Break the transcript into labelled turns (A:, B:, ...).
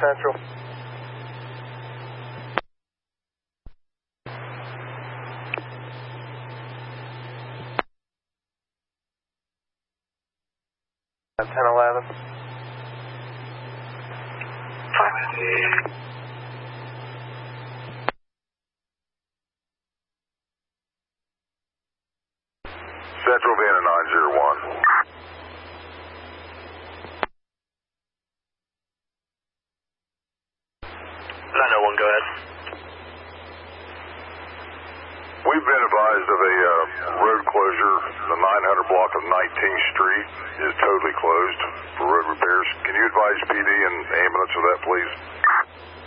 A: Central. At 1011.
B: Central Vienna 901.
C: 901, go ahead.
B: We've been advised of a road closure. The 900 block of 19th Street is totally closed for road repairs. Can you advise PD and ambulance of that, please?